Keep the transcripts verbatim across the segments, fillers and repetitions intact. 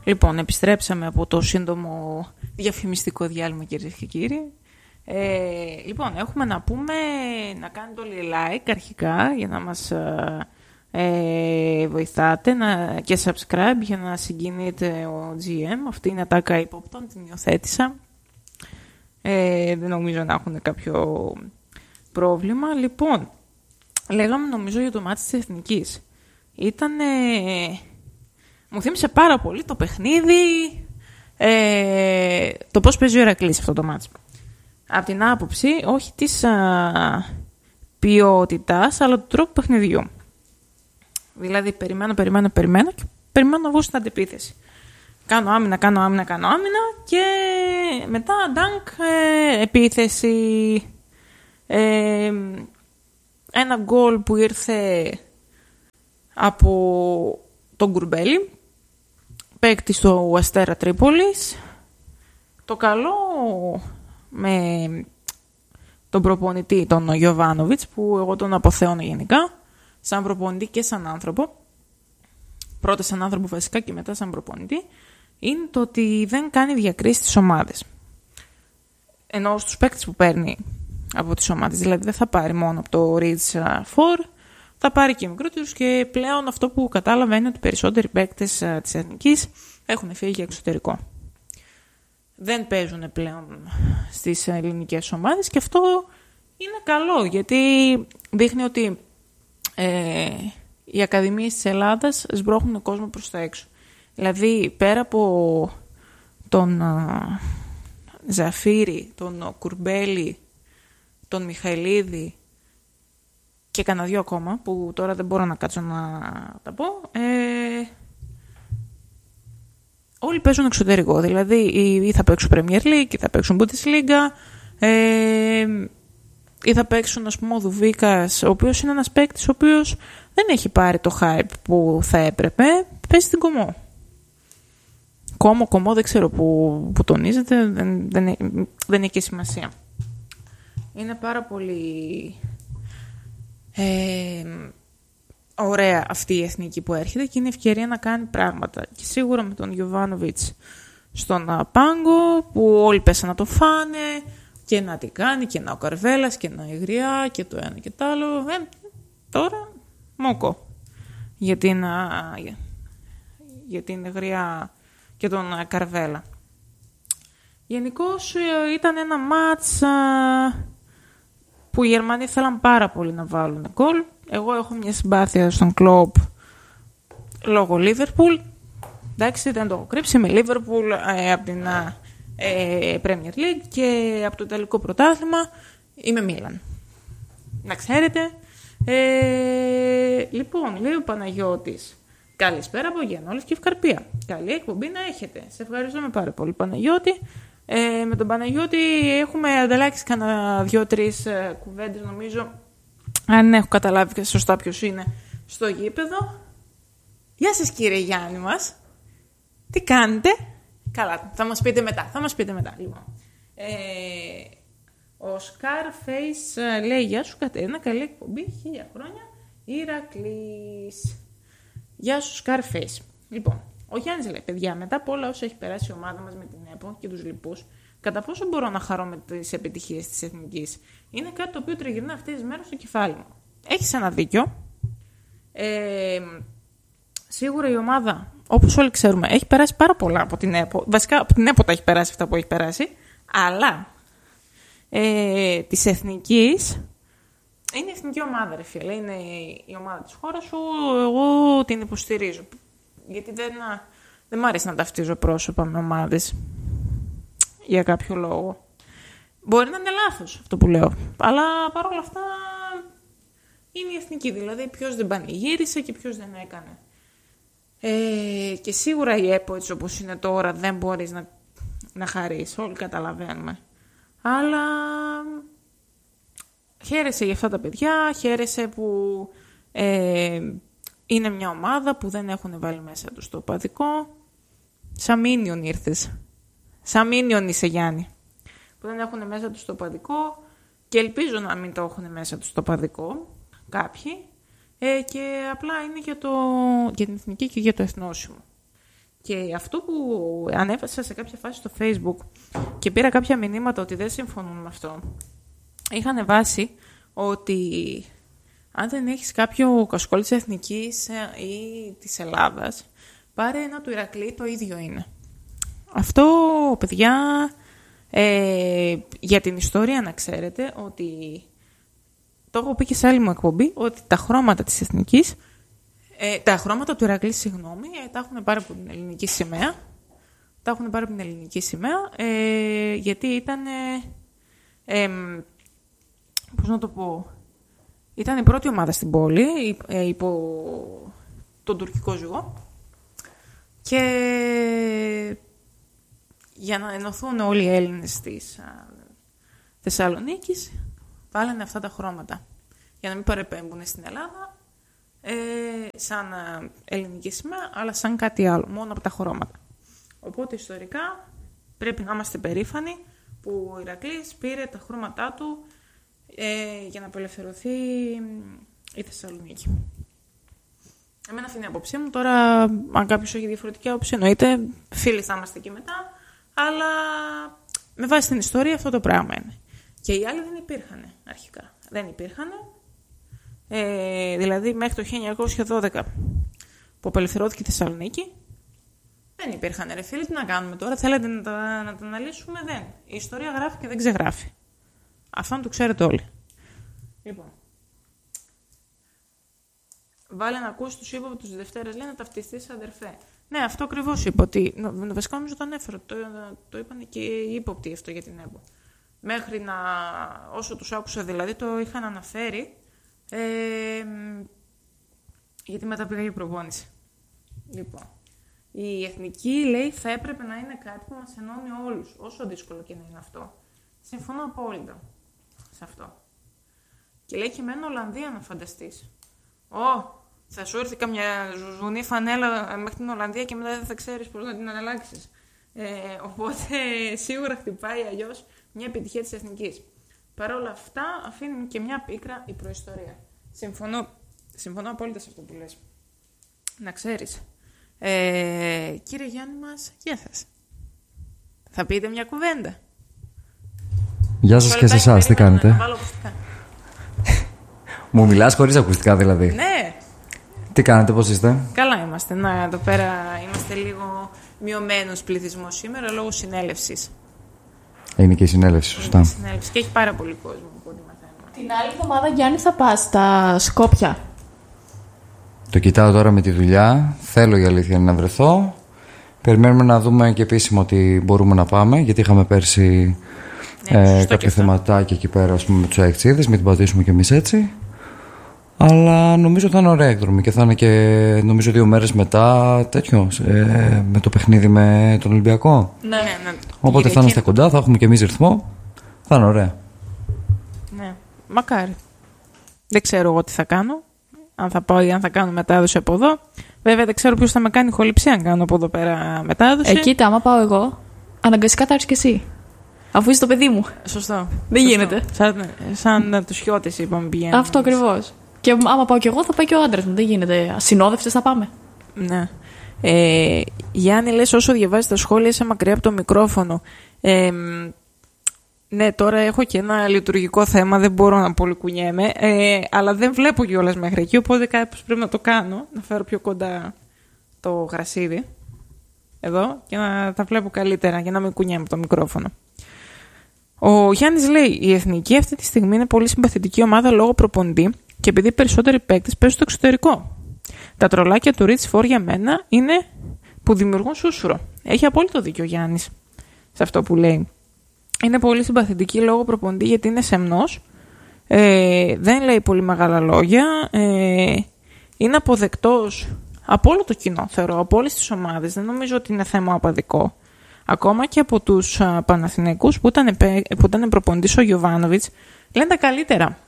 Λοιπόν, επιστρέψαμε από το σύντομο διαφημιστικό διάλειμμα, κυρίες και κύριοι. Ε, λοιπόν, έχουμε να πούμε να κάνετε όλοι like αρχικά για να μας ε, βοηθάτε να, και subscribe για να συγκινείτε ο τζι εμ. Αυτή είναι ατάκα ύποπτων, την υιοθέτησα. Ε, δεν νομίζω να έχουν κάποιο πρόβλημα. Λοιπόν, λέγαμε νομίζω για το μάτι της Εθνικής. Ήτανε... Μου θύμισε πάρα πολύ το παιχνίδι, ε, το πώς παίζει ο Ηρακλής αυτό το μάτς. Από την άποψη, όχι της α, ποιότητας, αλλά του τρόπου παιχνιδιού. Δηλαδή, περιμένω, περιμένω, περιμένω και περιμένω να βγω στην αντεπίθεση. Κάνω άμυνα, κάνω άμυνα, κάνω άμυνα και μετά, ντάνκ, ε, επίθεση. Ε, ένα γκολ που ήρθε από τον Κουρμπέλη, παίκτη στο Αστέρα Τρίπολης. Το καλό με τον προπονητή, τον Γιοβάνοβιτς, που εγώ τον αποθεώνω γενικά, σαν προπονητή και σαν άνθρωπο, πρώτα σαν άνθρωπο βασικά και μετά σαν προπονητή, είναι το ότι δεν κάνει διακρίσεις στις ομάδες. Ενώ στους παίκτες που παίρνει από τις ομάδες, δηλαδή δεν θα πάρει μόνο από το Ridge φορ, θα πάρει και μικρότερους, και πλέον αυτό που κατάλαβε είναι ότι οι περισσότεροι παίκτες uh, της Εθνικής έχουν φύγει για εξωτερικό. Δεν παίζουν πλέον στις ελληνικές ομάδες και αυτό είναι καλό, γιατί δείχνει ότι ε, οι ακαδημίες της Ελλάδας σμπρώχνουν κόσμο προς τα έξω. Δηλαδή πέρα από τον uh, Ζαφύρη, τον uh, Κουρμπέλη, τον Μιχαηλίδη και κανένα δυο ακόμα, που τώρα δεν μπορώ να κάτσω να τα πω, ε, όλοι παίζουν εξωτερικό. Δηλαδή ή θα παίξουν Premier League, ή θα παίξουν Bundesliga, ε, ή θα παίξουν, ας πούμε, ο Δουβίκας, ο οποίος είναι ένας παίκτης ο οποίος δεν έχει πάρει το hype που θα έπρεπε, παίζει στην Κωμό. Κωμό, Κωμό, δεν ξέρω που, που τονίζεται, δεν, δεν, δεν έχει σημασία. Είναι πάρα πολύ... Ε, ωραία αυτή η εθνική που έρχεται και είναι ευκαιρία να κάνει πράγματα. Και σίγουρα με τον Γιοβάνοβιτς στον πάγκο, που όλοι πέσαν να το φάνε και να τι κάνει και να ο Καρβέλας και να η Γριά και το ένα και το άλλο. Ε, τώρα μόκο για την, για την Γριά και τον Καρβέλα. Γενικώς ήταν ένα μάτς που οι Γερμανοί θέλαν πάρα πολύ να βάλουν γκολ. Εγώ έχω μια συμπάθεια στον Κλοπ λόγω Λίβερπουλ. Εντάξει, δεν το έχω κρύψει. Με Λίβερπουλ ε, από την ε, Premier League και από το Ιταλικό πρωτάθλημα είμαι Μίλαν. Να ξέρετε. Ε, λοιπόν, λέει ο Παναγιώτης. Καλησπέρα από Γιαννόλης και Ευκαρπία. Καλή εκπομπή να έχετε. Σε ευχαριστούμε πάρα πολύ, Παναγιώτη. Ε, με τον Παναγιώτη έχουμε ανταλλάξει κανένα δυο-τρεις ε, κουβέντες, νομίζω, αν έχω καταλάβει και σωστά ποιος είναι, στο γήπεδο. Γεια σας, κύριε Γιάννη μας. Τι κάνετε? Καλά, θα μας πείτε μετά. Θα μας πείτε μετά, λοιπόν. Ε, ο Scarface ε, λέει, γεια σου Κατερίνα, καλή εκπομπή, χίλια χρόνια, Ηρακλής. Γεια σου, Scarface. Λοιπόν, ο Γιάννης λέει, παιδιά, μετά από όλα όσα έχει περάσει η ομάδα μας με την ΕΠΟ και τους λοιπούς, κατά πόσο μπορώ να χαρώ με τις επιτυχίες της Εθνικής? Είναι κάτι το οποίο τριγυρνά αυτές τις μέρες στο κεφάλι μου. Έχεις ένα δίκιο. Ε, σίγουρα η ομάδα, όπως όλοι ξέρουμε, έχει περάσει πάρα πολλά από την ΕΠΟ. Βασικά, από την ΕΠΟ τα έχει περάσει αυτά που έχει περάσει. Αλλά ε, της Εθνικής είναι η εθνική ομάδα, ρε φίλε. Είναι η ομάδα της χώρας σου. Εγώ την υποστηρίζω. Γιατί δεν, δεν μ' αρέσει να ταυτίζω πρόσωπα με ομάδες για κάποιο λόγο. Μπορεί να είναι λάθος αυτό που λέω, αλλά παρόλα αυτά είναι η εθνική. Δηλαδή ποιος δεν πανηγύρισε και ποιος δεν έκανε. Ε, και σίγουρα η ΕΠΟ, έτσι όπως είναι τώρα, δεν μπορείς να, να χαρείς. Όλοι καταλαβαίνουμε. Αλλά χαίρεσαι για αυτά τα παιδιά, χαίρεσαι που ε, είναι μια ομάδα που δεν έχουν βάλει μέσα τους το οπαδικό. Σαν Μίνιον ήρθες. Σαν Μίνιον είσαι, Γιάννη. Που δεν έχουν μέσα τους το οπαδικό και ελπίζω να μην το έχουν μέσα τους το οπαδικό κάποιοι. Ε, και απλά είναι για, το, για την εθνική και για το εθνόσημο. Και αυτό που ανέβασα σε κάποια φάση στο Facebook και πήρα κάποια μηνύματα ότι δεν συμφωνούν με αυτό, είχα ανεβάσει ότι αν δεν έχεις κάποιο κασκόλ της Εθνικής ή της Ελλάδας, πάρε ένα του Ηρακλή, το ίδιο είναι. Αυτό, παιδιά, ε, για την ιστορία να ξέρετε ότι, το έχω πει και σε άλλη μου εκπομπή, ότι τα χρώματα της Εθνικής, ε, τα χρώματα του Ηρακλή, συγγνώμη, ε, τα έχουν πάρει από την ελληνική σημαία, τα έχουν πάρει από την ελληνική σημαία, ε, γιατί ήταν, ε, ε, πώς να το πω, ήταν η πρώτη ομάδα στην πόλη, ε, υπό τον τουρκικό ζυγό, και για να ενωθούν όλοι οι Έλληνες της α, Θεσσαλονίκης, βάλανε αυτά τα χρώματα, για να μην παρεπέμπουν στην Ελλάδα ε, σαν α, ελληνική σημαία, αλλά σαν κάτι άλλο, μόνο από τα χρώματα. Οπότε ιστορικά πρέπει να είμαστε περήφανοι που ο Ηρακλής πήρε τα χρώματά του ε, για να απελευθερωθεί η Θεσσαλονίκη. Εμένα αυτή είναι η άποψή μου. Τώρα, αν κάποιος έχει διαφορετική άποψη, εννοείται, φίλοι θα είμαστε εκεί μετά, αλλά με βάση την ιστορία αυτό το πράγμα είναι. Και οι άλλοι δεν υπήρχαν αρχικά. Δεν υπήρχαν. Ε, δηλαδή, μέχρι το χίλια εννιακόσια δώδεκα που απελευθερώθηκε η Θεσσαλονίκη, δεν υπήρχαν. Ρε φίλοι, τι να κάνουμε τώρα, θέλετε να τα, να τα αναλύσουμε, δεν. Η ιστορία γράφει και δεν ξεγράφει. Αυτό να το ξέρετε όλοι. Λοιπόν. Βάλε να ακούσει τους ύποπτους τους Δευτέρες, λέει, να ταυτιστείς αδερφέ. Ναι, αυτό ακριβώς είπα. Ότι, βασικά νομίζω το ανέφερα. Το, το είπαν και οι ύποπτοι αυτό για την ΕΜΠΟ. Μέχρι να. Όσο τους άκουσα δηλαδή, το είχαν αναφέρει. Ε, γιατί μετά πήγα για προπόνηση. Λοιπόν. Η εθνική, λέει, θα έπρεπε να είναι κάτι που μας ενώνει όλους. Όσο δύσκολο και να είναι αυτό. Συμφωνώ απόλυτα σε αυτό. Και λέει και εμένα Ολλανδία να φανταστείς. Ω, θα σου έρθει καμιά ζουνή φανέλα μέχρι την Ολλανδία και μετά δεν θα ξέρεις πώς να την αναλλάξεις. Ε, οπότε σίγουρα χτυπάει αλλιώς μια επιτυχία της εθνικής. Παρ' όλα αυτά αφήνει και μια πίκρα η προϊστορία. Συμφωνώ, συμφωνώ απόλυτα σε αυτό που λες. Να ξέρεις. Ε, κύριε Γιάννη μας, γεια σας. Θα πείτε μια κουβέντα? Γεια σας και σε εσάς, τι κάνετε? Να βάλω ακουστικά. Μου μιλάς χωρίς ακουστικά δηλαδή? Ναι. Τι κάνετε, πώς είστε? Καλά είμαστε. Να, εδώ πέρα είμαστε λίγο μειωμένος πληθυσμός σήμερα λόγω συνέλευσης. Είναι και η συνέλευση, σωστά. Είναι η συνέλευση και έχει πάρα πολύ κόσμο από ό,τι μαθαίνουμε. Την άλλη εβδομάδα, Γιάννη, θα πας στα Σκόπια. Το κοιτάω τώρα με τη δουλειά. Θέλω η αλήθεια να βρεθώ. Περιμένουμε να δούμε και επίσημα ότι μπορούμε να πάμε, γιατί είχαμε πέρσι ναι, ε, κάποια θεματάκια εκεί πέρα, ας πούμε, με τους αεξίδες, μην την πατήσουμε κι εμείς έτσι. Αλλά νομίζω θα είναι ωραία εκδρομή και θα είναι και νομίζω δύο μέρες μετά τέτοιο, ε, με το παιχνίδι με τον Ολυμπιακό. Ναι, ναι, ναι. Οπότε θα είμαστε κοντά, θα έχουμε κι εμείς ρυθμό. Θα είναι ωραία. Ναι, μακάρι. Δεν ξέρω εγώ τι θα κάνω. Αν θα πάω ή αν θα κάνω μετάδοση από εδώ. Βέβαια δεν ξέρω ποιος θα με κάνει χοληψία αν κάνω από εδώ πέρα μετάδοση. Ε, κοίτα, άμα πάω εγώ, αναγκαστικά θα έρθεις κι εσύ. Αφού είσαι το παιδί μου. Σωστό. Δεν Σωστό. γίνεται. Σαν, σαν τους χιώτες είπαμε πηγαίνουμε. Αυτό ακριβώς. Και άμα πάω κι εγώ, θα πάει και ο άντρας μου. Δεν γίνεται. Ασυνόδευτες θα πάμε. Ναι. Ε, Γιάννη, λες όσο διαβάζεις τα σχόλια είσαι μακριά από το μικρόφωνο. Ε, ναι, τώρα έχω και ένα λειτουργικό θέμα, δεν μπορώ να πολυκουνιέμαι, ε, αλλά δεν βλέπω κιόλας μέχρι εκεί, οπότε κάπως πρέπει να το κάνω, να φέρω πιο κοντά το γρασίδι, εδώ, και να τα βλέπω καλύτερα, για να μην κουνιέμαι από το μικρόφωνο. Ο Γιάννης λέει, η εθνική αυτή τη στιγμή είναι πολύ συμπαθητική ομάδα λόγω προπονητή και επειδή περισσότεροι παίκτες παίζουν στο εξωτερικό. Τα τρολάκια του Rich Four για μένα είναι που δημιουργούν σούσουρο. Έχει απόλυτο δίκιο ο Γιάννης σε αυτό που λέει. Είναι πολύ συμπαθητική λόγω προπονητή γιατί είναι σεμνός, ε, δεν λέει πολύ μεγάλα λόγια, ε, είναι αποδεκτός από όλο το κοινό, θεωρώ, από όλες τις ομάδες. Δεν νομίζω ότι είναι θέμα απαδικό. Ακόμα και από τους α, Παναθηναϊκούς που ήταν, που ήταν προπονητής ο Γιοβάνοβιτς, λένε τα καλύτερα.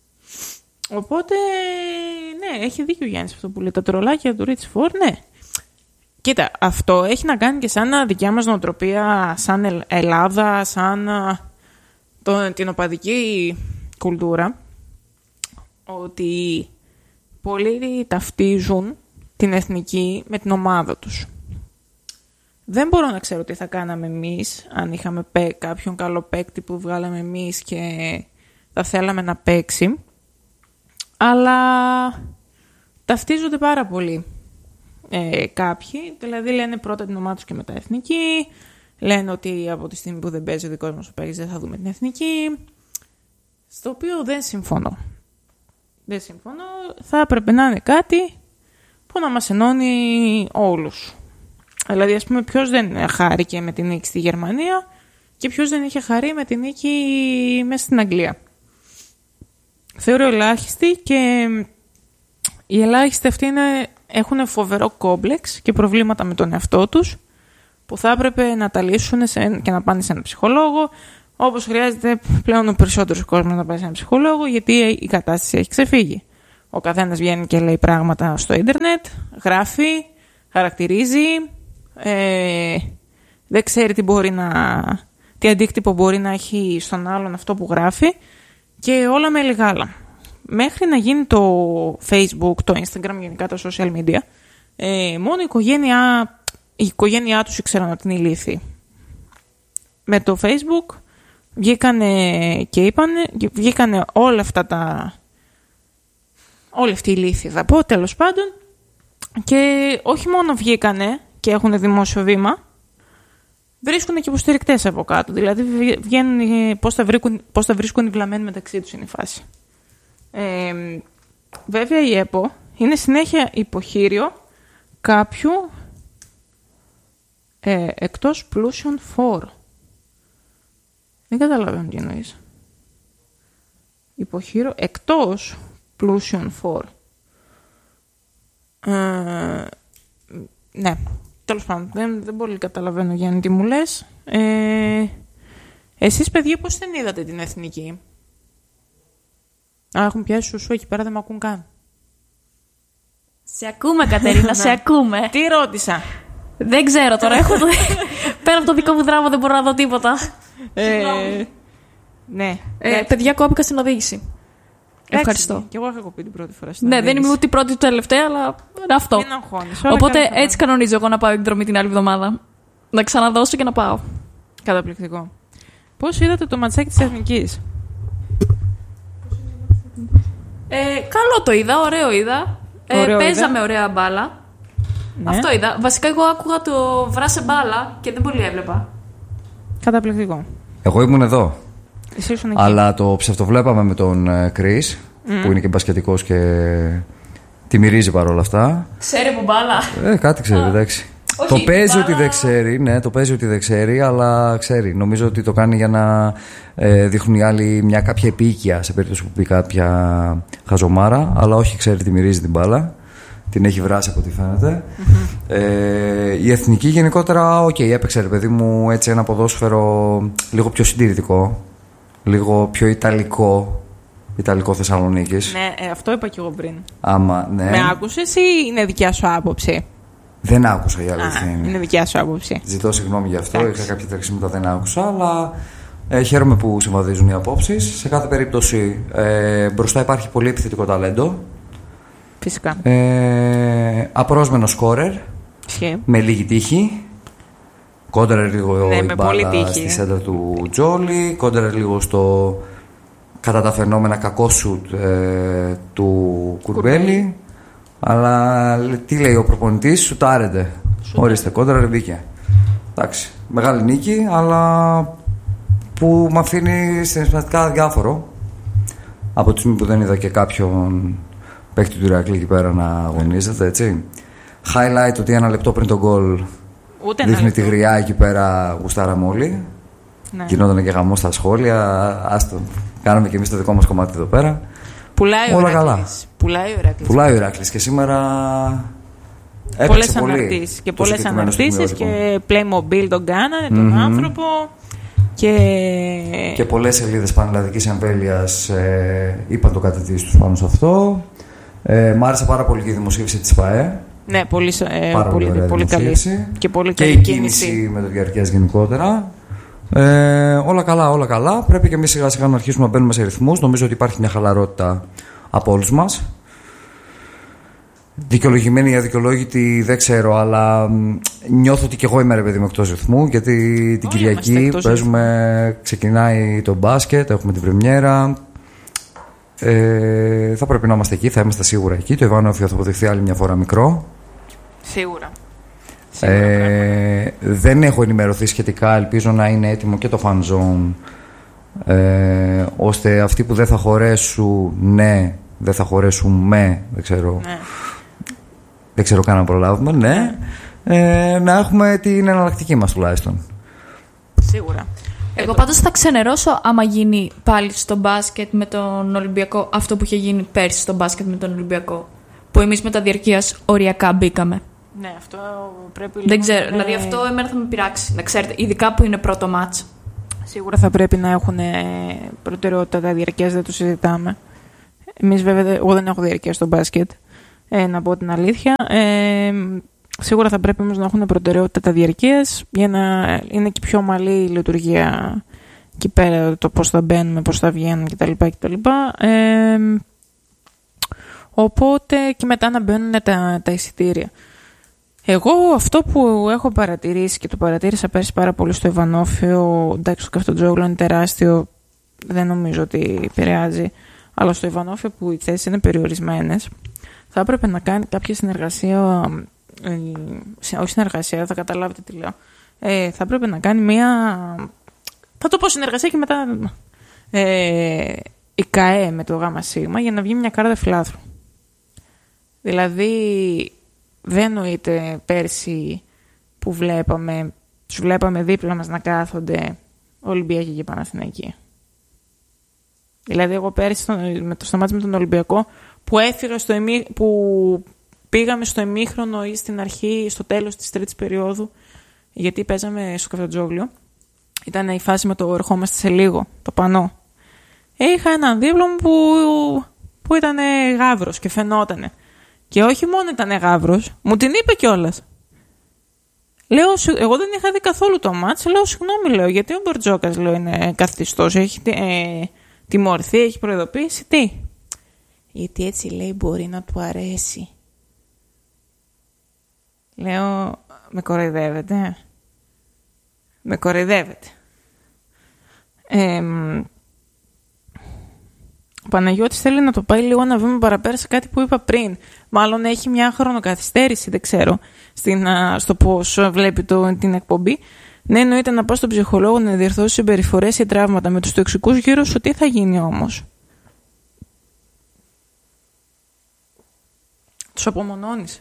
Οπότε, ναι, έχει δίκιο ο Γιάννης αυτό που λέει. Τα τρολάκια του Rich Four, ναι. Κοίτα, αυτό έχει να κάνει και σαν δικιά μας νοοτροπία, σαν Ελλάδα, σαν το, την οπαδική κουλτούρα, ότι πολλοί ταυτίζουν την εθνική με την ομάδα τους. Δεν μπορώ να ξέρω τι θα κάναμε εμείς, αν είχαμε κάποιον καλό παίκτη που βγάλαμε εμείς και θα θέλαμε να παίξει. Αλλά ταυτίζονται πάρα πολύ ε, κάποιοι. Δηλαδή λένε πρώτα την ομάδα τους και μετά εθνική. Λένε ότι από τη στιγμή που δεν παίζει ο δικός μας ο παίκτης δεν θα δούμε την εθνική. Στο οποίο δεν συμφωνώ. Δεν συμφωνώ. Θα έπρεπε να είναι κάτι που να μας ενώνει όλους. Δηλαδή, ας πούμε, ποιος δεν χάρηκε με την νίκη στη Γερμανία και ποιος δεν είχε χαρεί με την νίκη μέσα στην Αγγλία. Θεωρώ ελάχιστοι και οι ελάχιστοι αυτοί είναι, έχουν φοβερό κόμπλεξ και προβλήματα με τον εαυτό τους που θα έπρεπε να τα λύσουν σε, και να πάνε σε έναν ψυχολόγο, όπως χρειάζεται πλέον ο περισσότερος κόσμος να πάει σε έναν ψυχολόγο, γιατί η κατάσταση έχει ξεφύγει. Ο καθένας βγαίνει και λέει πράγματα στο ίντερνετ, γράφει, χαρακτηρίζει, ε, δεν ξέρει τι, μπορεί να, τι αντίκτυπο μπορεί να έχει στον άλλον αυτό που γράφει και όλα με λιγάλα. Μέχρι να γίνει το Facebook, το Instagram, γενικά τα social media, ε, μόνο η οικογένειά, η οικογένειά τους ήξεραν ότι είναι ηλίθιοι. Με το Facebook βγήκανε και είπανε, βγήκανε όλα αυτά τα... Όλοι αυτοί οι ηλίθιοι θα πω, τέλος πάντων, και όχι μόνο βγήκανε και έχουν δημόσιο βήμα, βρίσκουν και υποστηρικτές από κάτω. Δηλαδή, βγαίνουν, πώς, θα βρίσκουν, πώς θα βρίσκουν οι βλαμμένοι μεταξύ τους είναι η φάση. Ε, βέβαια, η ΕΠΟ είναι συνέχεια υποχείριο κάποιου ε, εκτός πλούσιων φόρων. Δεν καταλαβαίνω τι εννοείς. Υποχείριο εκτός πλούσιων φόρων. Ε, ναι, τέλος πάντων, δεν, δεν πολύ καταλαβαίνω, Γιάννη, τι μου λες. Ε, εσείς, παιδιά, πώς δεν είδατε την εθνική? Α, έχουν πιάσει σουσού εκεί πέρα, δεν με ακούν καν. Σε ακούμε, Κατερίνα, σε ακούμε. Τι ρώτησα? Δεν ξέρω τώρα, έχω το... πέρα από το δικό μου δράμα δεν μπορώ να δω τίποτα. Ε, ναι. Ε, παιδιά, κόπηκα στην οδήγηση. Ευχαριστώ. Και εγώ είχα κοπεί την πρώτη φορά στην Ναι, οδήγηση. δεν είμαι ούτε η πρώτη ούτε τελευταία, αλλά αυτό. Μην αγχώνεις. Οπότε έτσι κανονίζω εγώ να πάω εκδρομή την άλλη εβδομάδα. Να ξαναδώσω και να πάω. Καταπληκτικό. Πώς είδατε το ματσάκι της εθνικής? Ε, καλό το είδα, ωραίο είδα. Ε, Ωραίο παίζαμε είδα. ωραία μπάλα. Ναι. Αυτό είδα. Βασικά, εγώ άκουγα το βράσε μπάλα και δεν πολύ έβλεπα. Καταπληκτικό. Εγώ ήμουν εδώ. Εσύ ήσουν εκεί. Αλλά το ψευτοβλέπαμε με τον Chris, mm. που είναι και μπασκετικός και τη μυρίζει παρόλα αυτά. Ξέρει που μπάλα. Ε, κάτι ξέρει, εντάξει. Όχι, το παίζει μπάλα... ότι δεν ξέρει, ναι, το παίζει ότι δεν ξέρει, αλλά ξέρει. Νομίζω ότι το κάνει για να ε, δείχνουν οι άλλοι μια κάποια επίοικια σε περίπτωση που πει κάποια χαζομάρα, αλλά όχι, ξέρει, τη μυρίζει την μπάλα. Την έχει βράσει από ό,τι φαίνεται. Mm-hmm. Ε, η εθνική γενικότερα, οκ, okay, έπαιξε, ρε παιδί μου, έτσι ένα ποδόσφαιρο λίγο πιο συντηρητικό, λίγο πιο ιταλικό, ιταλικό Θεσσαλονίκης. Ναι, ε, αυτό είπα κι εγώ πριν. Άμα, ναι. Με άκουσες ή είναι δικιά σου άποψη? Δεν άκουσα, η αλήθεια είναι. Είναι δικιά σου άποψη. Ζητώ συγγνώμη γι' αυτό. Είχα κάποια τρεξίματα, δεν άκουσα, αλλά ε, χαίρομαι που συμβαδίζουν οι απόψεις. Σε κάθε περίπτωση, ε, μπροστά υπάρχει πολύ επιθετικό ταλέντο. Φυσικά. Ε, απρόσμενο σκόρερ. Σχέ. Με λίγη τύχη. Κόντρερ λίγο ναι, η μπάλα στη σέντρα του Τζόλι. Κόντρερ λίγο στο κατά τα φαινόμενα κακό σουτ ε, του Κουρμπέλη. Αλλά τι λέει ο προπονητής, σουτάρετε. Ορίστε, κόντρερ μπήκε. Εντάξει, μεγάλη νίκη, αλλά που με αφήνει συναισθηματικά διάφορο. Από τη στιγμή που δεν είδα και κάποιον παίκτη του Ηρακλή εκεί πέρα να αγωνίζεται, έτσι. Highlight ότι ένα λεπτό πριν τον γκολ δείχνει τη γριά εκεί πέρα, γουστάραμε όλοι. Ναι. Γινόταν και χαμός στα σχόλια. Άστο, κάναμε και εμείς το δικό μας κομμάτι εδώ πέρα. Πουλάει όλα ο καλά. Πουλάει ο Ηράκλης. Πουλάει ο Ηράκλης και σήμερα πολλές αναρτήσεις και πολλές αναρτήσεις και Playmobil τον κάνανε, τον mm-hmm. άνθρωπο. Και... και πολλές σελίδες πανελλαδικής εμβέλειας ε, είπαν το κατητής τους πάνω σε αυτό. Ε, μ' άρεσε πάρα πολύ και η δημοσίευση της ΠΑΕ. Ναι, πολύ, ε, πάρα πολύ, πολύ, πολύ καλή. Και, πολύ και καλή η κίνηση. κίνηση με το διαρκείας γενικότερα. Ε, όλα καλά, όλα καλά. Πρέπει και εμείς σιγά σιγά να αρχίσουμε να μπαίνουμε σε ρυθμούς. Νομίζω ότι υπάρχει μια χαλαρότητα από όλους μας. δικαιολογημένη ή αδικαιολόγητη, δεν ξέρω, αλλά νιώθω ότι και εγώ είμαι ρε παιδί μου εκτός ρυθμού, γιατί την Όλοι Κυριακή παίζουμε, ξεκινάει το μπάσκετ, έχουμε την πρεμιέρα. Ε, θα πρέπει να είμαστε εκεί, θα είμαστε σίγουρα εκεί. Το Ιβάνοφιο θα αποδειχθεί άλλη μια φορά μικρό. Σίγουρα. Ε, δεν έχω ενημερωθεί σχετικά, ελπίζω να είναι έτοιμο και το fan zone, ε, ώστε αυτοί που δεν θα χωρέσουν, ναι, δεν θα χωρέσουν με, δεν ξέρω, ναι. δεν ξέρω καν να προλάβουμε, ναι, ναι. Ε, να έχουμε την εναλλακτική μας τουλάχιστον. Σίγουρα. Εγώ πάντως θα ξενερώσω άμα γίνει πάλι στο μπάσκετ με τον Ολυμπιακό αυτό που είχε γίνει πέρσι στο μπάσκετ με τον Ολυμπιακό. Που εμείς με τα διαρκείας οριακά μπήκαμε. Ναι, αυτό πρέπει. Δεν ξέρω, να... δηλαδή αυτό εμένα θα με πειράξει. Να ξέρετε, ειδικά που είναι πρώτο μάτς. Σίγουρα θα πρέπει να έχουν προτεραιότητα τα διαρκείας, δεν το συζητάμε. Εμείς βέβαια, εγώ δεν έχω διαρκεία στο μπάσκετ, ε, να πω την αλήθεια. Ε, σίγουρα θα πρέπει όμως να έχουν προτεραιότητα τα διαρκείας για να είναι και πιο ομαλή η λειτουργία εκεί πέρα, το πώς θα μπαίνουμε, πώς θα βγαίνουν κτλ. κτλ. Ε, οπότε και μετά να μπαίνουν τα, τα εισιτήρια. Εγώ αυτό που έχω παρατηρήσει και το παρατήρησα πέρσι πάρα πολύ στο Ιβανόφιο, εντάξει το Καφτατζόγλου είναι τεράστιο, δεν νομίζω ότι επηρεάζει, αλλά στο Ιβανόφιο που οι θέσεις είναι περιορισμένες, θα έπρεπε να κάνει κάποια συνεργασία, ε, όχι συνεργασία, θα καταλάβετε τι λέω, ε, θα έπρεπε να κάνει μία, θα το πω συνεργασία και μετά, ε, η ΚΑΕ με το ΓΣ για να βγει μια κάρτα φιλάθρου. Δηλαδή, δεν εννοείται πέρσι που βλέπαμε, τους βλέπαμε δίπλα μας να κάθονται Ολυμπιακοί και Παναθηναϊκοί. Δηλαδή, εγώ πέρσι στο, με το σταμάτης με τον Ολυμπιακό που, έφυγα στο εμί, που πήγαμε στο ημίχρονο ή στην αρχή, στο τέλος της τρίτης περίοδου, γιατί παίζαμε στο Καφτατζόγλιο. Ήταν η φάση με το ερχόμαστε σε λίγο, το πανό. Είχα έναν δίπλο μου που, που ήταν γάβρος και φαινότανε. Και όχι μόνο ήταν γάβρος, μου την είπε κιόλας. Λέω, εγώ δεν είχα δει καθόλου το μάτς. Λέω, συγγνώμη, λέω, γιατί ο Μπορτζόκας, λέω, είναι καθιστός, έχει ε, τιμωρηθεί, έχει προειδοποίησει, τι. Γιατί έτσι, λέει, μπορεί να του αρέσει. Λέω, με κοροϊδεύετε. Με κοροϊδεύετε. Ε, Ο Παναγιώτης θέλει να το πάει λίγο ένα βήμα παραπέρα σε κάτι που είπα πριν. Μάλλον έχει μια χρονοκαθυστέρηση, δεν ξέρω, στην, στο πώς βλέπει το, την εκπομπή. Ναι, εννοείται να πάω στον ψυχολόγο να διορθώσει συμπεριφορές ή τραύματα με τους τοξικούς γύρω σου. Τι θα γίνει όμως? Τους απομονώνεις.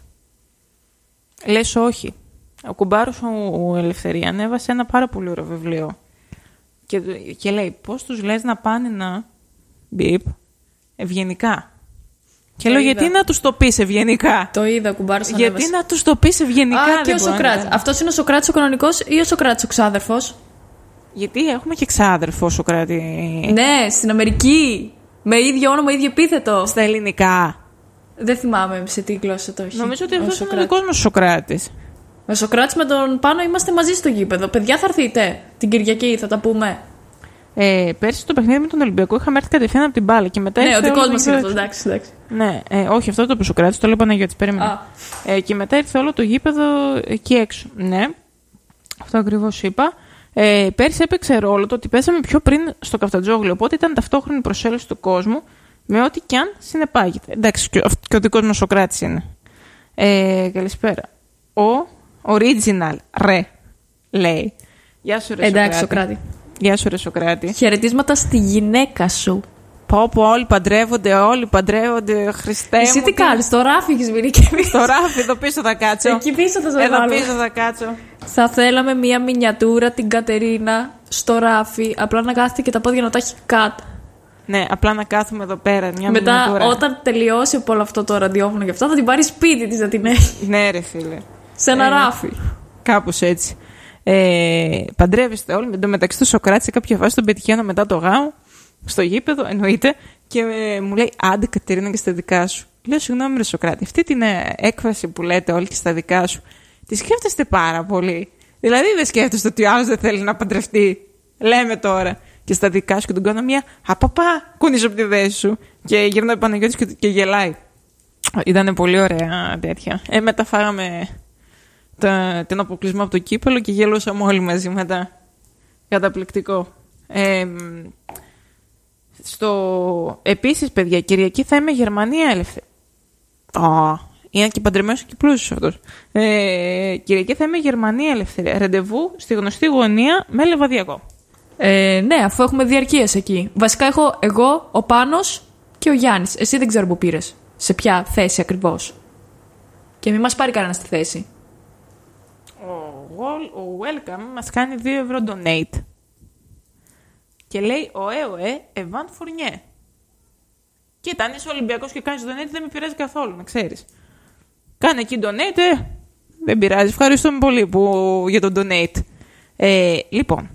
Λες όχι. Ο κουμπάρος ο, ο Ελευθερία ανέβασε ένα πάρα πολύ ωραίο βιβλίο. Και, και λέει πώς τους λες να πάνε να... Μπιπ, ευγενικά. Και το λέω, είδα. Γιατί να τους το πεις ευγενικά? Το είδα, κουμπάρος ανέβασε. Γιατί να τους το πεις ευγενικά? Α, και ο Σοκράτης. Αυτός είναι ο Σοκράτης ο κανονικός ή ο Σοκράτης ο ξάδερφος? Γιατί έχουμε και ξάδερφο Σοκράτη. Ναι, στην Αμερική. Με ίδιο όνομα, ίδιο επίθετο. Στα ελληνικά. Δεν θυμάμαι σε τι γλώσσα το έχει. Νομίζω ότι αυτός είναι ο δικός μας Σοκράτης. Με Σοκράτης με τον Πάνο είμαστε μαζί στο γήπεδο. Παιδιά, θα έρθείτε την Κυριακή, θα τα πούμε. Ε, πέρσι το παιχνίδι με τον Ολυμπιακό είχαμε έρθει κατευθείαν από την μπάλα και μετά. Ναι, ο δικός μας είναι αυτό, εντάξει, εντάξει. Ναι, ε, όχι, αυτό το Σοκράτη, το λέω Παναγιώτης, περίμενε. Ε, και μετά ήρθε όλο το γήπεδο εκεί έξω. Ναι, αυτό ακριβώς είπα. Ε, πέρσι έπαιξε ρόλο το ότι πέσαμε πιο πριν στο Καφτατζόγλιο, οπότε ήταν ταυτόχρονη προσέλευση του κόσμου με ό,τι κι αν συνεπάγεται. Εντάξει, και ο, και ο δικός μας Σοκράτης είναι. Ε, καλησπέρα. Ο original ρε λέει. Γεια σου, ρε Εντάξει, Σοκράτη. Σοκράτη. Γεια σου, ρε Σοκράτη. Χαιρετίσματα στη γυναίκα σου. Πω, πω, όλοι παντρεύονται, όλοι παντρεύονται. Χριστέ μου. Εσύ τι κάνεις, στο ράφι έχεις μείνει και εμείς. Στο ράφι, εδώ πίσω θα κάτσω. Εκεί πίσω θα σε Εδώ βάλω. πίσω θα κάτσω. Θα θέλαμε μία μινιατούρα την Κατερίνα στο ράφι, απλά να κάθεται και τα πόδια να τα έχει κάτω. Ναι, απλά να κάθουμε εδώ πέρα. Μια Μετά, μινιατούρα. όταν τελειώσει από όλο αυτό το ραδιόφωνο και αυτά, θα την πάρει σπίτι της να την έχει. Ναι, ρε φίλε. Σε ένα ε, ράφι. Κάπως έτσι. Ε, παντρεύεστε όλοι. Με το μεταξύ του Σοκράτη σε κάποια φάση τον πετυχαίνω μετά το γάμο, στο γήπεδο, εννοείται, και ε, μου λέει: Άντε, Κατερίνα, και στα δικά σου. Λέω: Συγγνώμη, ρε Σοκράτη, αυτή την ε, έκφραση που λέτε όλοι και στα δικά σου, τη σκέφτεστε πάρα πολύ. Δηλαδή, δεν σκέφτεστε ότι ο άλλος δεν θέλει να παντρευτεί. Λέμε τώρα. Και στα δικά σου, και τον κάνω μια απαπά, κουνίζω από τη θέση σου. Και γυρνάει ο Παναγιώτης και, και γελάει. Ήταν πολύ ωραία τέτοια. Ε, μετά φάγαμε τα, την αποκλεισμό από το κύπελο και γελούσαμε όλοι μαζί μετά. Καταπληκτικό. Ε, στο... Επίσης, παιδιά, Κυριακή θα είμαι Γερμανία ελεύθερη. Oh, είναι και παντρεμένος και πλούσιος αυτός. Ε, Κυριακή θα είμαι Γερμανία ελεύθερη. Ρεντεβού στη γνωστή γωνία με Λεβαδιακό. Ε, ναι, αφού έχουμε διαρκείες εκεί. Βασικά έχω εγώ, ο Πάνος και ο Γιάννης. Εσύ δεν ξέρω που πήρες. Σε ποια θέση ακριβώς. Και μην μας πάρει κανένα στη θέση. Ο, ο Welcome μας κάνει δύο ευρώ donate. Και λέει ωε ωε Εβάν Φουρνιέ. Κοίτα, αν είσαι Ολυμπιακός και κάνεις donate δεν με πειράζει καθόλου, να ξέρεις. Κάνε εκεί donate, ε, δεν πειράζει. Ευχαριστούμε πολύ που, για το donate. Ε, λοιπόν,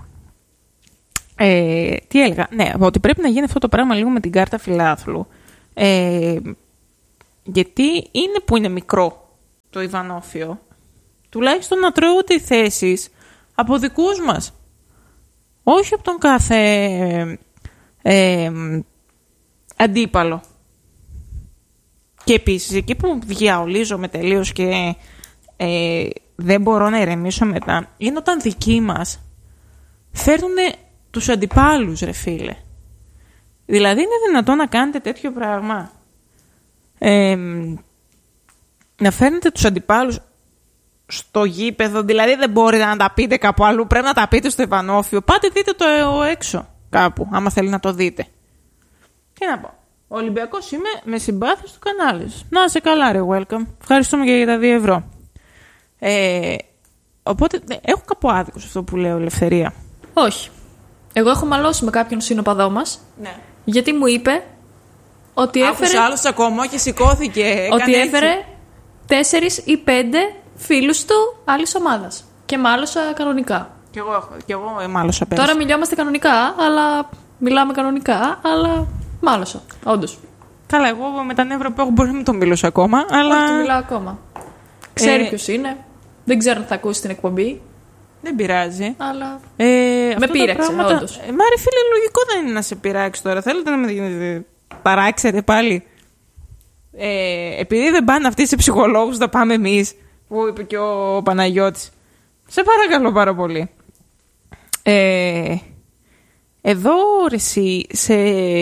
ε, τι έλεγα. Ναι, ότι πρέπει να γίνει αυτό το πράγμα λίγο με την κάρτα φιλάθλου. Ε, γιατί είναι που είναι μικρό το Ιβανόφιο. Τουλάχιστον να τρώγονται οι θέσεις από δικούς μας. Όχι από τον κάθε ε, ε, αντίπαλο. Και επίσης, εκεί που διαολίζομαι τελείως και ε, δεν μπορώ να ηρεμήσω μετά, είναι όταν δικοί μας φέρνουν τους αντιπάλους, ρε φίλε. Δηλαδή, είναι δυνατόν να κάνετε τέτοιο πράγμα. Ε, να φέρνετε τους αντιπάλους στο γήπεδο, δηλαδή δεν μπορείτε να τα πείτε κάπου αλλού, πρέπει να τα πείτε στο Ιβανόφιο. Πάτε δείτε το έξω κάπου, άμα θέλει να το δείτε. Τι να πω. Ο Ολυμπιακός είμαι, με συμπάθεια στο κανάλι σου. Να είσαι καλά, ρε, welcome. Ευχαριστούμε και για τα δύο ευρώ. Ε, οπότε, έχω κάπου άδικο σε αυτό που λέω, ελευθερία. Όχι. Εγώ έχω μαλώσει με κάποιον συνοπαδό μας. Ναι. Γιατί μου είπε ότι έφερε. Άκουσε άλλος ακόμα και σηκώθηκε. Ότι έφερε έτσι. Τέσσερις ή πέντε φίλους του άλλης ομάδας. Και μάλωσα κανονικά. Κι εγώ, κι εγώ μάλωσα πέρυσι. Τώρα μιλιόμαστε κανονικά, αλλά. Μιλάμε κανονικά, αλλά. Μάλωσα, όντως. Καλά, εγώ με τα νεύρα που έχω μπορεί να μην τον μιλήσω ακόμα, αλλά. Όχι, του μιλάω ακόμα. Ξέρει ε... ποιος είναι. Δεν ξέρω αν θα ακούσει την εκπομπή. Δεν πειράζει. Αλλά. Ε, με πείραξε, πράγματα... όντως. Ε, μα ρε φίλε, λογικό δεν είναι να σε πειράξει τώρα. Θέλετε να με παράξετε πάλι. Ε, επειδή δεν πάνε αυτοί σε ψυχολόγους, θα πάμε εμείς. Που είπε και ο Παναγιώτης. Σε παρακαλώ πάρα πολύ. Ε, εδώ ρε εσύ, σε,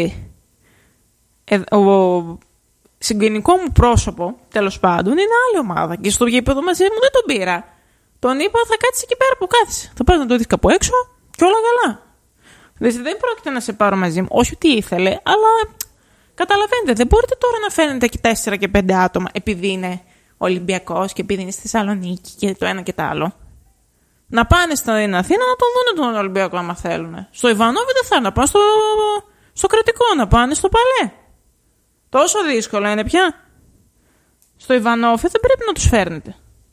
ε, ο συγγενικό μου πρόσωπο, τέλος πάντων, είναι άλλη ομάδα. Και στο γήπεδο μαζί μου δεν τον πήρα. Τον είπα θα κάτσει εκεί πέρα που κάθισε. Θα πας να το δεις κάπου έξω και όλα καλά. Δηλαδή δεν πρόκειται να σε πάρω μαζί μου. Όχι ότι ήθελε, αλλά καταλαβαίνετε, δεν μπορείτε τώρα να φαίνετε και τέσσερα και πέντε άτομα επειδή είναι Ολυμπιακός και επειδή είναι στη Θεσσαλονίκη και το ένα και το άλλο. Να πάνε στην Αθήνα να τον δουν τον Ολυμπιακό άμα θέλουν. Στο Ιβανόβι δεν θα να πάνε στο, στο Κρατικό, να πάνε στο Παλέ. Τόσο δύσκολο είναι πια. Στο Ιβανόβι δεν πρέπει να τους φέρνετε.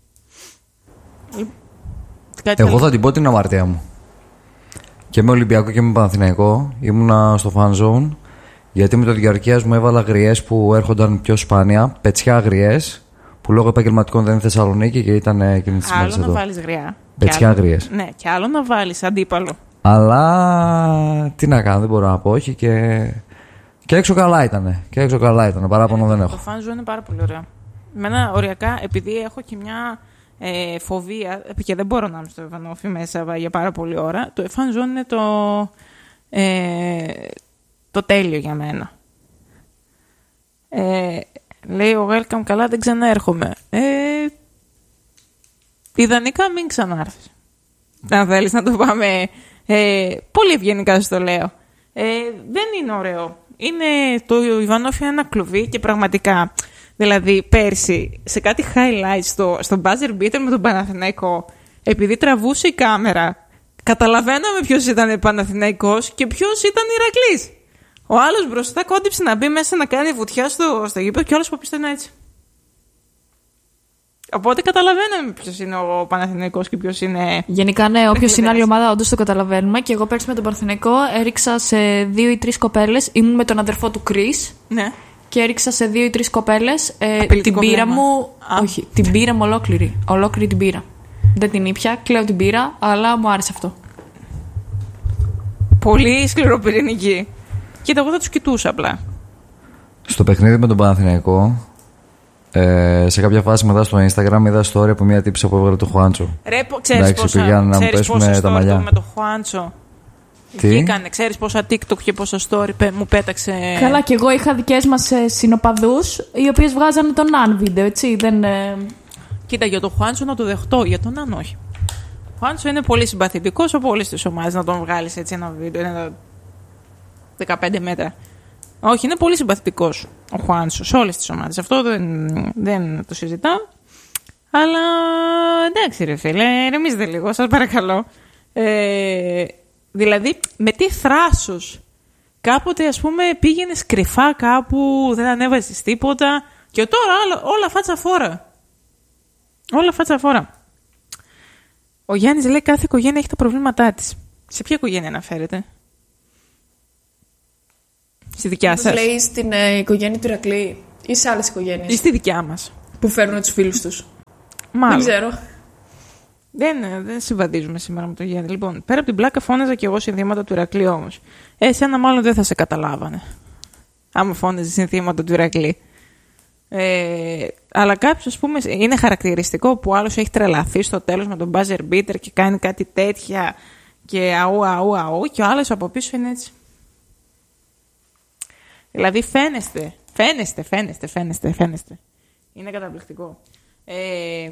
Εγώ θα την πω την αμαρτία μου. Και με Ολυμπιακό και με Παναθηναϊκό ήμουνα στο fan zone. Γιατί με το διαρκείας μου έβαλα γριές που έρχονταν πιο σπάνια. Πετσιά γριές. Που λόγω επαγγελματικών δεν είναι Θεσσαλονίκη και ήταν εκείνη τη ημέρα εδώ. Άλλο να βάλεις γριά. Πετσιά γριές. Ναι, και άλλο να βάλεις αντίπαλο. Αλλά τι να κάνω, δεν μπορώ να πω. Όχι και. Και έξω καλά ήτανε. Και έξω καλά ήτανε. Παράπονο ε, δεν έχω. Το fan zone είναι πάρα πολύ ωραίο. Εμένα οριακά, επειδή έχω και μια ε, φοβία και δεν μπορώ να είμαι στο Ιβανόφι μέσα για πάρα πολλή ώρα, το fan zone είναι το, ε, το τέλειο για μένα. Ε, λέει ο welcome, καλά δεν ξαναέρχομαι. Ε, ιδανικά μην ξανάρθεις. Αν θέλεις να το πάμε ε, πολύ ευγενικά σου το λέω. Ε, δεν είναι ωραίο. Είναι, το Ιβανόφι είναι ένα κλουβί και πραγματικά, δηλαδή πέρσι σε κάτι highlights στο, στο buzzer beater με τον Παναθηναϊκό, επειδή τραβούσε η κάμερα, καταλαβαίναμε ποιος ήταν Παναθηναϊκός και ποιος ήταν Ηρακλής. Ο άλλος μπροστά κόντυψε να μπει μέσα να κάνει βουτιά στο, στο γήπεδο και όλος που πίστευαν έτσι. Οπότε καταλαβαίνουμε ποιος είναι ο Παναθηναϊκός και ποιος είναι. Γενικά, ναι, όποιος είναι άλλη ομάδα, όντως το καταλαβαίνουμε. Και εγώ πέρσι με τον Παναθηναϊκό έριξα σε δύο ή τρεις κοπέλες. Ήμουν με τον αδερφό του Κρίς. Ναι. Και έριξα σε δύο ή τρεις κοπέλες. Ε, την πύρα μου. Α. Όχι, την πύρα μου ολόκληρη. Ολόκληρη την πύρα. Δεν την ήπια, κλαίω την πύρα, αλλά μου άρεσε αυτό. Πολύ σκληροπυρηνική. Κοίτα, εγώ θα τους κοιτούσα απλά. Στο παιχνίδι με τον Παναθηναϊκό, Ε, σε κάποια φάση μετά στο Instagram είδα story από μια τύψη που έβγαλε το Χουάντσο. Ρε, ξέρεις πόσα, πήγαν να μου πέσουν τα μαλλιά. Με το Χουάντσο. Τι? Βγήκανε, ξέρεις πόσα TikTok και πόσα story μου πέταξε. Καλά, και εγώ είχα δικές μας ε, συνοπαδούς, οι οποίες βγάζανε τον Αν βίντεο, έτσι. Δεν, ε... Κοίτα, για το Χουάντσο να το δεχτώ, για τον Αν όχι. Ο Χουάντσο είναι πολύ συμπαθητικός από όλες τις ομάδες να τον βγάλεις έτσι ένα βίντεο, ένα δεκαπέντε μέτρα. Όχι, είναι πολύ συμπαθητικός ο Χουάντσο σε όλες τις ομάδες. Αυτό δεν, δεν το συζητάω. Αλλά εντάξει, ρε φίλε, ηρεμήστε λίγο, σας παρακαλώ. Ε, δηλαδή, με τι θράσος. Κάποτε, ας πούμε, πήγαινες κρυφά κάπου, δεν ανέβαζες τίποτα. Και τώρα όλα, όλα φάτσα φόρα. Όλα φάτσα φόρα. Ο Γιάννης λέει κάθε οικογένεια έχει τα προβλήματά της. Σε ποια οικογένεια αναφέρεται? Στη δικιά σας? Λέει στην ε, οικογένεια του Ηρακλή ή σε άλλες οικογένειες? Ή στη δικιά μας. Που φέρνουν τους φίλους τους. Μάλλον. Δεν ξέρω. Δεν, δεν συμβαδίζουμε σήμερα με τον Γιάννη. Λοιπόν, πέρα από την πλάκα φώναζα και εγώ συνθήματα του Ηρακλή όμως. Εσένα μάλλον δεν θα σε καταλάβανε. Άμα φώναζε συνθήματα του Ηρακλή. Ε, αλλά κάποιος, ας πούμε, είναι χαρακτηριστικό που άλλος έχει τρελαθεί στο τέλος με τον buzzer beater και κάνει κάτι τέτοια και αού, αού, αού, και ο άλλος από πίσω είναι έτσι. Δηλαδή φαίνεστε, φαίνεστε, φαίνεστε, φαίνεστε, φαίνεστε. Είναι καταπληκτικό. Ε,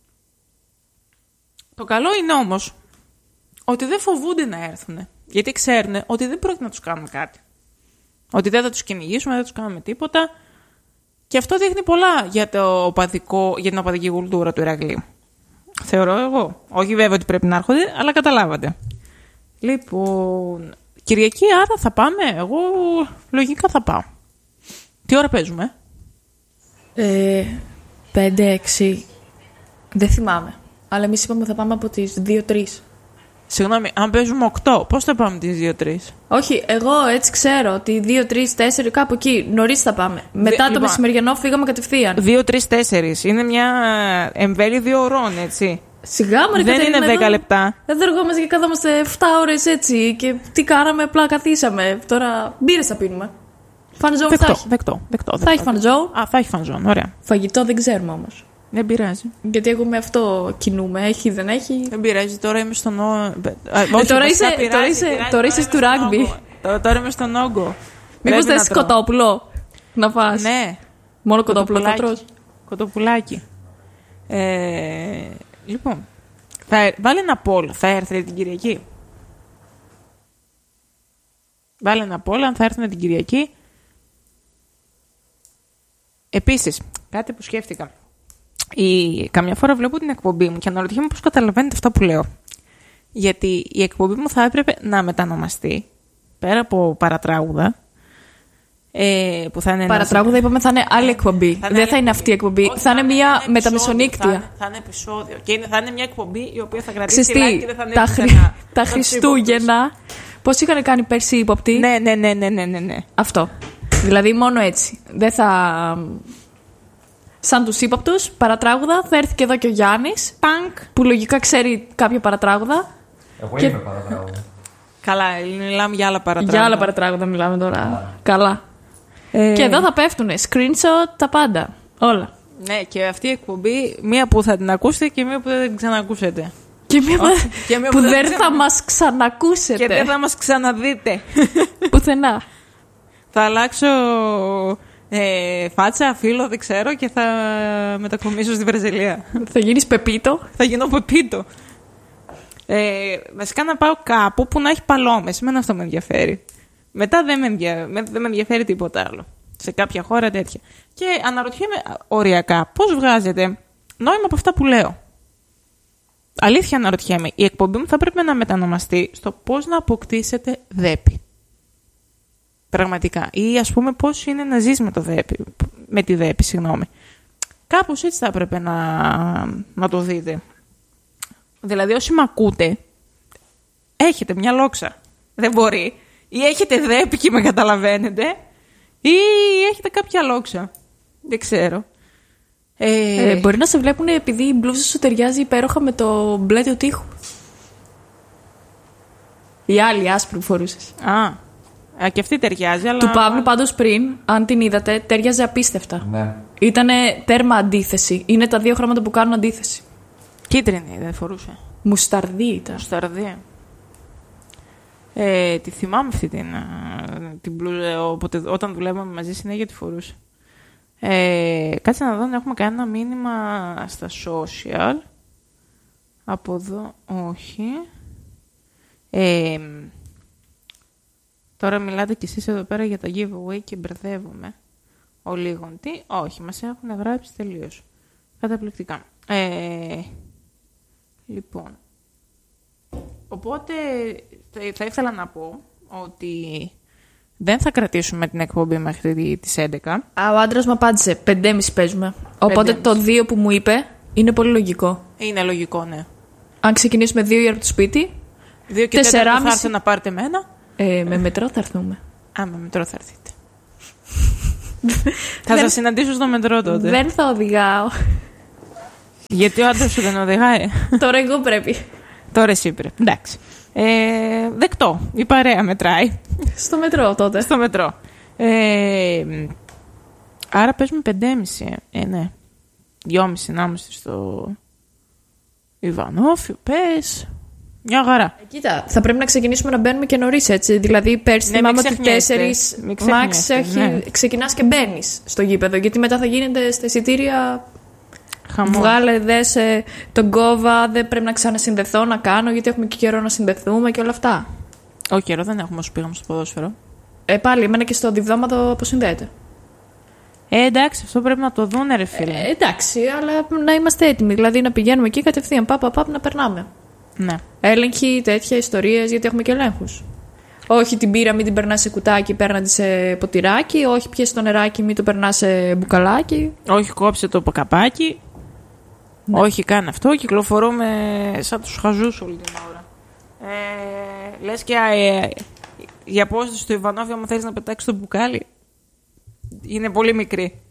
το καλό είναι όμως ότι δεν φοβούνται να έρθουν. Γιατί ξέρουν ότι δεν πρόκειται να τους κάνουμε κάτι. Ότι δεν θα τους κυνηγήσουμε, δεν θα τους κάνουμε τίποτα. Και αυτό δείχνει πολλά για, το οπαδικό, για την οπαδική κουλτούρα του Ηρακλή. Θεωρώ εγώ. Όχι βέβαια ότι πρέπει να έρχονται, αλλά καταλάβατε. Λοιπόν, Κυριακή άρα θα πάμε. Εγώ λογικά θα πάω. Τι ώρα παίζουμε? Ε, πέντε έξι. Δεν θυμάμαι. Αλλά εμείς είπαμε θα πάμε από τις δύο τρεις. Συγγνώμη, αν παίζουμε οκτώ, πώς θα πάμε τις δύο τρεις? Όχι, εγώ έτσι ξέρω ότι δύο τρεις τέσσερα κάπου εκεί νωρίς θα πάμε. Μετά Δι- το λοιπόν, μεσημεριανό φύγαμε κατευθείαν. δύο τρεις τέσσερα είναι μια εμβέλεια δύο ωρών, έτσι. Σιγά μωρέ, δεν είναι δέκα εδώ, λεπτά. Εδώ εργόμαστε και καθόμαστε επτά ώρες έτσι. Και τι κάναμε, απλά καθίσαμε. Τώρα μπύρες θα πίνουμε. Φανζόν θα έχει. Δεκτό, δεκτό, θα έχει φανζόν. Α, θα έχει φανζόν, ωραία. Φαγητό δεν ξέρουμε όμως. Δεν πειράζει. Γιατί εγώ με αυτό κινούμαι. Έχει, δεν έχει. Δεν πειράζει, τώρα είμαι στον όγκο. Τώρα είσαι, τώρα είσαι, τώρα είσαι στο ράγκμπι. Τώρα, τώρα είμαι στον όγκο. Μήπως θες κοτόπουλο να φας? Ναι. Μόνο κοτόπουλο θα τρως? Κοτοπουλάκι. Ε, λοιπόν, θα, βάλε ένα poll. Θα έρθει την Κυριακή? Βάλε ένα poll αν θα έρθουν την Κυριακή. Επίσης, κάτι που σκέφτηκα. Η... Καμιά φορά βλέπω την εκπομπή μου και αναρωτιέμαι πώς καταλαβαίνετε αυτά που λέω. Γιατί η εκπομπή μου θα έπρεπε να μετανομαστεί πέρα από παρατράγουδα. Ε, που θα είναι παρατράγουδα ένας... είπαμε θα είναι άλλη εκπομπή. Θα Δεν θα είναι αυτή η εκπομπή. Όχι, θα, θα είναι μια μεταμεσονύκτια. Θα, θα είναι επεισόδιο. Και είναι, θα είναι μια εκπομπή η οποία θα κρατήσει like και δεν θα είναι τα, χρη... τα Χριστούγεννα. Πώς είχαν κάνει πέρσι οι υποπτοί? Ναι, ναι, ναι, ναι, ναι, ναι. Αυτό. Δηλαδή μόνο έτσι. Δεν θα... Σαν τους ύποπτους, παρατράγουδα, θα έρθει και εδώ και ο Γιάννης. Πανκ. Που λογικά ξέρει κάποια παρατράγουδα. Εγώ και... είμαι παρατράγουδα. Καλά, μιλάμε για άλλα παρατράγουδα. Για άλλα παρατράγουδα μιλάμε τώρα. Yeah. Καλά. Ε... Και εδώ θα πέφτουνε screenshot, τα πάντα. Όλα. Ναι, και αυτή η εκπομπή, μία που θα την ακούσετε και μία που δεν την ξανακούσετε. Και μία, oh, και μία που, που δεν θα, θα μας ξανακούσετε. Και δεν θα μας ξαναδείτε. Πουθενά. Θα αλλάξω ε, φάτσα, φίλο, δεν ξέρω, και θα μετακομίσω στη Βραζιλία. Θα γίνεις Πεπίτο. Θα γίνω Πεπίτο. Ε, βασικά να πάω κάπου που να έχει παλόμες. Εμένα αυτό με ενδιαφέρει. Μετά δεν με, ενδια... δεν με ενδιαφέρει τίποτα άλλο. Σε κάποια χώρα τέτοια. Και αναρωτιέμαι οριακά πώς βγάζετε νόημα από αυτά που λέω. Αλήθεια αναρωτιέμαι. Η εκπομπή μου θα πρέπει να μετανομαστεί στο πώς να αποκτήσετε δέπη. Πραγματικά. Ή ας πούμε πώς είναι να ζεις με, το δέπη, με τη δέπη. Συγγνώμη. Κάπως έτσι θα έπρεπε να, να το δείτε. Δηλαδή όσοι με ακούτε, έχετε μια λόξα. Δεν μπορεί. Ή έχετε δέπη και με καταλαβαίνετε, ή έχετε κάποια λόξα. Δεν ξέρω. Ε... Ε, μπορεί να σε βλέπουν επειδή η μπλούζα σου ταιριάζει υπέροχα με το μπλε του τοίχου. Η άλλη άσπρη που φορούσες. Α, α, και αυτή ταιριάζει, αλλά... Του Παύλου πάντως πριν, αν την είδατε, ταιριάζει απίστευτα. Ναι. Ήτανε τέρμα αντίθεση. Είναι τα δύο χρώματα που κάνουν αντίθεση. Κίτρινη δεν φορούσε. Μουσταρδί ήταν. Μουσταρδί. Ε, τη θυμάμαι αυτή την, την μπλούζα, όποτε, όταν δουλεύαμε μαζί συνέχεια τη φορούσε. Ε, κάτσε να δω αν έχουμε κανένα μήνυμα στα social. Από εδώ όχι. Ε, τώρα μιλάτε κι εσείς εδώ πέρα για τα giveaway και μπερδεύομαι. Ο λίγον τι. Όχι, μας έχουν γράψει τελείως. Καταπληκτικά. Ε, λοιπόν. Οπότε θα ήθελα να πω ότι δεν θα κρατήσουμε την εκπομπή μέχρι τις έντεκα. Α, ο άντρας μου απάντησε. Πεντέμιση παίζουμε. Οπότε το δύο που μου είπε είναι πολύ λογικό. Είναι λογικό, ναι. Αν ξεκινήσουμε δύο ώρα από το σπίτι. Δύο και τέσσερα θα έρθετε να πάρετε εμένα. Ε, με μετρό θα έρθουμε. Α, με μετρό θα έρθετε. Θα σας συναντήσω στο μετρό τότε. Δεν θα οδηγάω. Γιατί ο άντρας σου δεν οδηγάει. Τώρα εγώ πρέπει. Τώρα εσύ πρέπει. Εντάξει. Ε, δεκτό. Η παρέα μετράει. Στο μετρό τότε. Στο μετρό. Ε, άρα παίζουμε πεντέμιση. Ε, ναι. Δυόμιση να είμαστε στο Ιβανόφιο. Πες. Μια χαρά. Ε, κοίτα, θα πρέπει να ξεκινήσουμε να μπαίνουμε και νωρίς, έτσι. Δηλαδή, πέρσι ναι, θυμάμαι ότι τέσσερις μάξ ναι. ξεκινάς και μπαίνεις στο γήπεδο. Γιατί μετά θα γίνεται στα εισιτήρια. Χαμό. Βγάλε, δες ε, τον κόβα, δεν πρέπει να ξανασυνδεθώ να κάνω, γιατί έχουμε και καιρό να συνδεθούμε και όλα αυτά. Όχι, καιρό δεν έχουμε όσο πήγαμε στο ποδόσφαιρο. Ε, πάλι, εμένα και στο διδόματο αποσυνδέεται. Ε, εντάξει, αυτό πρέπει να το δούνε, ρε φίλε. Ε, εντάξει, αλλά να είμαστε έτοιμοι. Δηλαδή να πηγαίνουμε εκεί κατευθείαν, πάπα, πάπα, να περνάμε. Ναι. Έλεγχοι, τέτοια ιστορίες, γιατί έχουμε και ελέγχους. Όχι την πύρα, μην την περνά σε κουτάκι, παίρνα τη σε ποτηράκι. Όχι πιέσει το νεράκι, μην το περνά σε μπουκαλάκι. Όχι κόψε το καπάκι. Ναι. Όχι καν αυτό. Κυκλοφορούμε σαν τους χαζούς όλη την ώρα. Ε, λες και ε, η απόσταση στο Ιβανόφιο, άμα θέλεις να πετάξεις το μπουκάλι, είναι πολύ μικρή.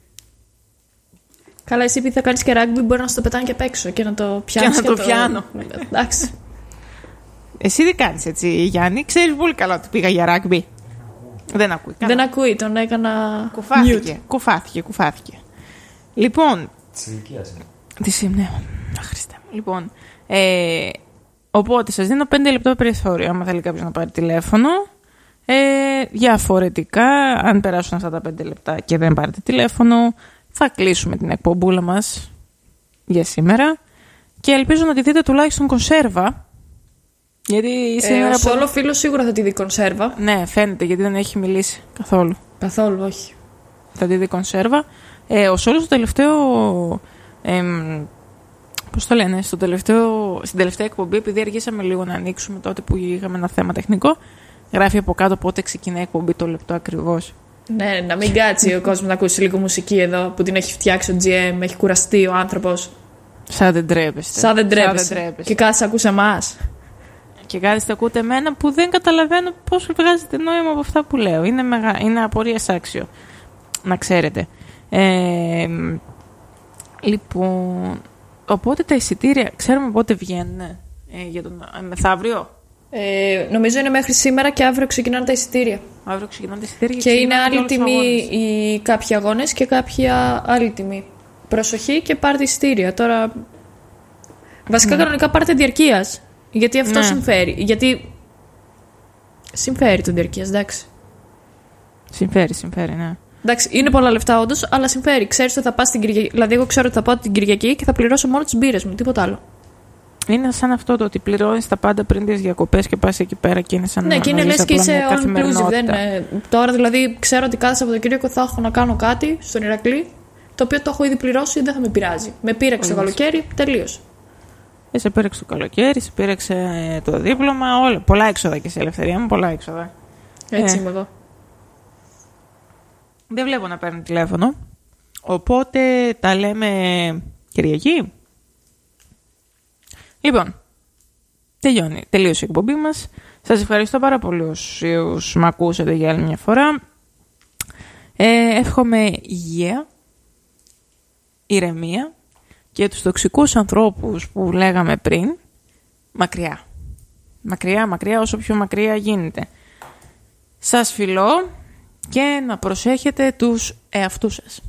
Καλά, εσύ επειδή θα κάνεις και ράγκμπι, μπορεί να στο πετάνε και απ' έξω και να το πιάνεις. Και να το, το πιάνω. Εντάξει. Εσύ τι κάνεις έτσι, Γιάννη? Ξέρεις πολύ καλά ότι πήγα για ράγκμπι. Δεν ακούει. Καλά. Δεν ακούει, τον έκανα. Κουφάθηκε. Κουφάθηκε, κουφάθηκε. Λοιπόν. Της ηλικίας. Της ναι. Χριστέ μου. Λοιπόν. Ε, οπότε σας δίνω πέντε λεπτά περιθώριο. Άμα θέλει κάποιος να πάρει τηλέφωνο. Ε, διαφορετικά, αν περάσουν αυτά τα πέντε λεπτά και δεν πάρετε τηλέφωνο, θα κλείσουμε την εκπομπούλα μας για σήμερα. Και ελπίζω να τη δείτε τουλάχιστον κονσέρβα. Γιατί σήμερα. Ε, ο Σόλο φίλος σίγουρα θα τη δει κονσέρβα. Ναι, φαίνεται, γιατί δεν έχει μιλήσει καθόλου. Καθόλου, όχι. Θα τη δει κονσέρβα. Ε, ο Σόλος στο τελευταίο. Ε, πώς το λένε, στο τελευταίο, στην τελευταία εκπομπή, επειδή αργήσαμε λίγο να ανοίξουμε τότε που είχαμε ένα θέμα τεχνικό, γράφει από κάτω πότε ξεκινάει η εκπομπή, το λεπτό ακριβώς. Ναι, να μην κάτσει ο κόσμος να ακούσει λίγο μουσική εδώ που την έχει φτιάξει ο τζι εμ, έχει κουραστεί ο άνθρωπος. Σαν δεν τρέπεστε. Σαν δεν τρέπεστε. Και κάτσε ακούσε εμάς. Και κάθεστε ακούτε εμένα που δεν καταλαβαίνω πώς βγάζετε νόημα από αυτά που λέω. Είναι, μεγα... είναι απορίας άξιο. Να ξέρετε. Ε, λοιπόν, οπότε τα εισιτήρια, ξέρουμε πότε βγαίνουν ε, για τον ε, μεθαύριο. Ε, νομίζω είναι μέχρι σήμερα και αύριο ξεκινάνε τα εισιτήρια. Αύριο ξεκινάνε τα εισιτήρια και, και είναι άλλη τιμή οι κάποιοι αγώνες και κάποια άλλη τιμή. Προσοχή και πάρτε εισιτήρια. Τώρα, βασικά ναι. Κανονικά πάρτε διαρκείας. Γιατί αυτό ναι. συμφέρει. Γιατί συμφέρει τον διαρκείας, εντάξει. Συμφέρει, συμφέρει, ναι. Εντάξει, είναι πολλά λεφτά όντως, αλλά συμφέρει. Ξέρεις ότι θα πας την Κυριακή. Δηλαδή, εγώ ξέρω ότι θα πάω την Κυριακή και θα πληρώσω μόνο τις μπύρες μου, τίποτα άλλο. Είναι σαν αυτό το ότι πληρώνεις τα πάντα πριν τις διακοπές και πας εκεί πέρα και είναι σαν ναι, να. Ναι, και είναι λες και είσαι all inclusive. Δεν είναι. Τώρα δηλαδή ξέρω ότι κάθε Σαββατοκύριακο θα έχω να κάνω κάτι στον Ηρακλή, το οποίο το έχω ήδη πληρώσει, δεν θα με πειράζει. Με πήραξε το καλοκαίρι, τελείωσε. Ε, σε πήραξε το καλοκαίρι, σε πήραξε το δίπλωμα, όλα. Πολλά έξοδα και σε ελευθερία μου, πολλά έξοδα. Έτσι ε. είμαι εγώ. Δεν βλέπω να παίρνει τηλέφωνο. Οπότε τα λέμε Κυριακή. Λοιπόν, τελειώνει. Τελείωσε η εκπομπή μας. Σας ευχαριστώ πάρα πολύ όσους με ακούσατε για άλλη μια φορά. Ε, εύχομαι υγεία, ηρεμία και τους τοξικούς ανθρώπους που λέγαμε πριν, μακριά. Μακριά, μακριά, όσο πιο μακριά γίνεται. Σας φιλώ και να προσέχετε τους εαυτούς σας.